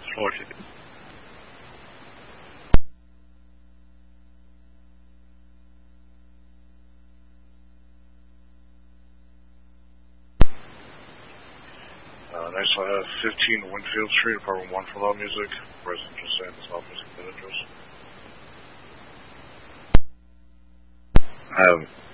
Okay. Next I have 15 Winfield Street, apartment 1 for loud music. Resident just saying this loud music that address. I have